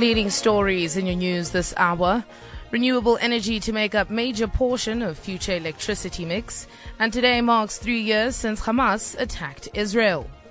Leading stories in your news this hour. Renewable energy to make up major portion of future electricity mix. And today marks 3 years since Hamas attacked Israel.